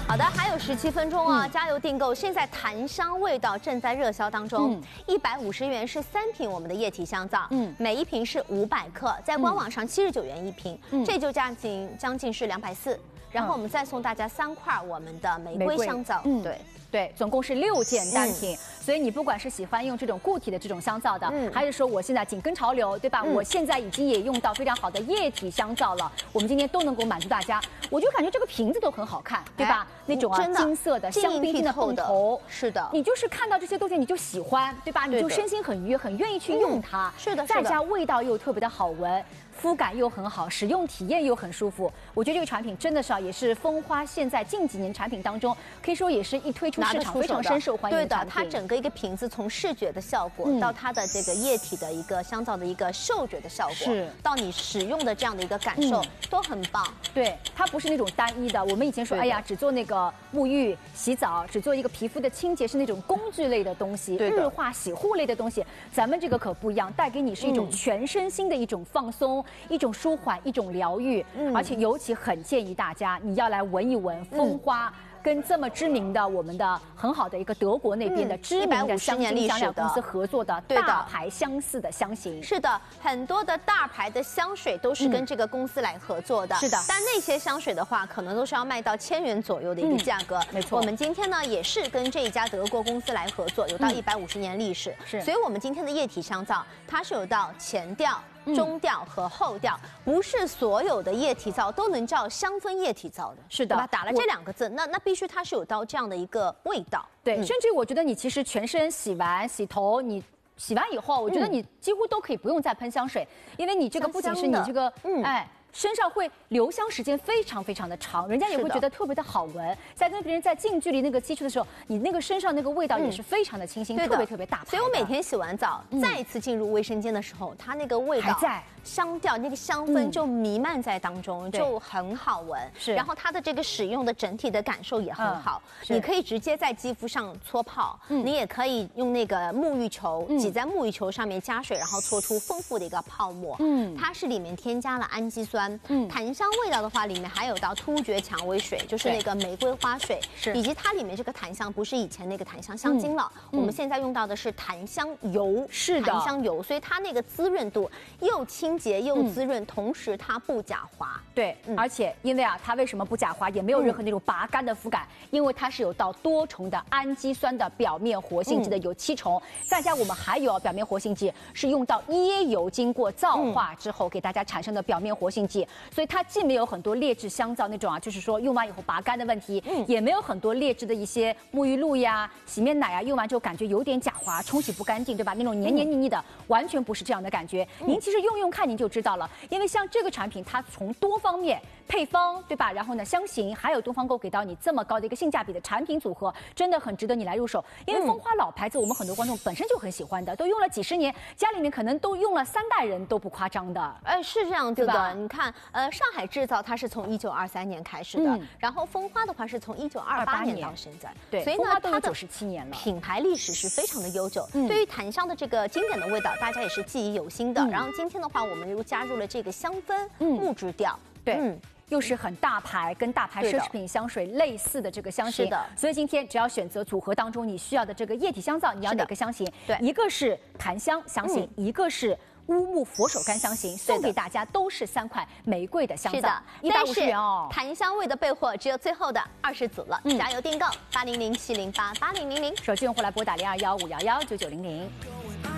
好的，还有17分钟啊，加油订购！现在檀香味道正在热销当中，150元是3瓶我们的液体香皂，每一瓶是500克，在官网上79元一瓶，这就将近是240。然后我们再送大家3块我们的玫瑰香皂， 对，总共是6件单品，所以你不管是喜欢用这种固体的这种香皂的，还是说我现在紧跟潮流，对吧？我现在已经也用到非常好的液体香皂了，我们今天都能够满足大家。我就感觉这个瓶子都很好看，对吧？那种金色的香槟金的泵头， 是的， 你就是看到这些东西你就喜欢，对吧？你就身心很愉悦，很愿意去用它。 是的， 再加味道又特别的好闻。肤感又很好，使用体验又很舒服。我觉得这个产品真的是也是蜂花现在近几年产品当中，可以说也是一推出市场非常深受欢迎的产品。 对的，它整个一个瓶子从视觉的效果到它的这个液体的一个香皂的一个嗅觉的效果， 是到你使用的这样的一个感受都很棒。 对，它不是那种单一的。我们以前说，哎呀，只做那个沐浴、洗澡，只做一个皮肤的清洁，是那种工具类的东西，日化洗护类的东西。咱们这个可不一样，带给你是一种全身心的一种放松。一种舒缓，一种疗愈，而且尤其很建议大家，你要来闻一闻蜂花。跟这么知名的我们的很好的一个德国那边的知名的香精香料公司合作的大牌相似的香型， 是的，很多的大牌的香水都是跟这个公司来合作的， 是的。 但那些香水的话，可能都是要卖到1000元左右的一个价格， 没错。 我们今天呢也是跟这一家德国公司来合作，有到150年历史， 是。 所以我们今天的液体香皂，它是有到前调。中调和后调，不是所有的液体皂都能叫香氛液体皂的， 是的， 对吧？打了这2个字，那必须它是有到这样的一个味道。 对，甚至我觉得你其实全身洗完洗头，你洗完以后，我觉得你几乎都可以不用再喷香水，因为你这个不仅是你这个身上会留香时间非常非常的长，人家也会觉得特别的好闻。在跟别人在近距离那个接触的时候，你那个身上那个味道也是非常的清新，特别特别大牌。 所以我每天洗完澡，再一次进入卫生间的时候，它那个味道还在， 香调那个香氛就弥漫在当中，就很好闻。 是， 然后它的这个使用的整体的感受也很好，你可以直接在肌肤上搓泡，你也可以用那个沐浴球挤在沐浴球上面加水，然后搓出丰富的一个泡沫。它是里面添加了氨基酸。檀香味道的话，里面还有到突厥蔷薇水，就是那个玫瑰花水，以及它里面这个檀香不是以前那个檀香香精了，我们现在用到的是檀香油， 是的， 檀香油，所以它那个滋润度又清洁又滋润，同时它不假滑。 对，而且因为它为什么不假滑，也没有任何那种拔干的肤感，因为它是有到多重的氨基酸的表面活性剂的，有7重，再加我们还有表面活性剂是用到椰油经过皂化之后给大家产生的表面活性剂。所以它既没有很多劣质香皂那种就是说用完以后拔干的问题，也没有很多劣质的一些沐浴露呀、洗面奶呀，用完之后感觉有点假滑，冲洗不干净，对吧？那种黏黏腻腻的，完全不是这样的感觉。您其实用看您就知道了，因为像这个产品，它从多方面配方，对吧？然后呢，香型还有东方购给到你这么高的一个性价比的产品组合，真的很值得你来入手。因为蜂花老牌子，我们很多观众本身就很喜欢的，都用了几十年，家里面可能都用了3代人都不夸张的。 是这样子的，你看，上海制造它是从1923年开始的，然后蜂花的话是从1928年到现在， 对， 所以呢， 它的97年了， 品牌历史是非常的悠久。对于檀香的这个经典的味道，大家也是记忆犹新的。然后今天的话，我们又加入了这个香氛木质调， 对，又是很大牌，跟大牌奢侈品香水类似的这个香型。 是的， 所以今天只要选择组合当中你需要的这个液体香皂，你要哪个香型？ 对， 一个是檀香香型，一个是乌木佛手柑香型，送给大家都是3块玫瑰的香皂，150元哦。 檀香味的备货只有最后的20组了，加油订购800-708-8000， 手机用户来拨打0215119900。